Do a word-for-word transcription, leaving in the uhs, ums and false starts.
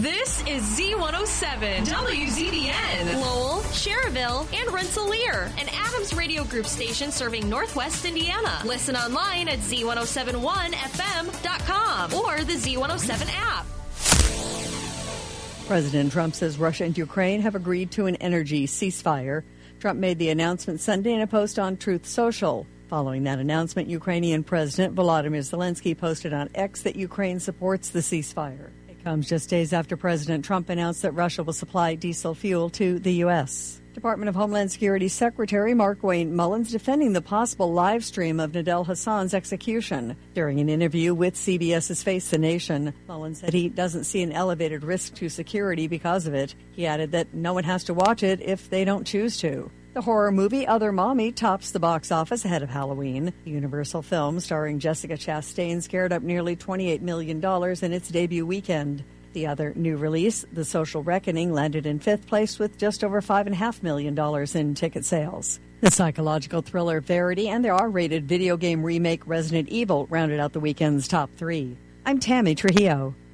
This is Z one oh seven, W Z B N. Lowell, Cherville, and Rensselaer. An Adams Radio Group station serving Northwest Indiana. Listen online at Z one oh seven one F M dot com or the Z one oh seven app. President Trump says Russia and Ukraine have agreed to an energy ceasefire. Trump made the announcement Sunday in a post on Truth Social. Following that announcement, Ukrainian President Volodymyr Zelensky posted on X that Ukraine supports the ceasefire. It comes just days after President Trump announced that Russia will supply diesel fuel to the U S. Department of Homeland Security Secretary Markwayne Mullins defending the possible live stream of Nidal Hassan's execution. During an interview with CBS's Face the Nation, Mullins said he doesn't see an elevated risk to security because of it. He added that no one has to watch it if they don't choose to. The horror movie Other Mommy tops the box office ahead of Halloween. The Universal film starring Jessica Chastain scared up nearly twenty-eight million dollars in its debut weekend. The other new release, The Social Reckoning, landed in fifth place with just over five point five million dollars in ticket sales. The psychological thriller Verity and the R-rated video game remake Resident Evil rounded out the weekend's top three. I'm Tammy Trujillo.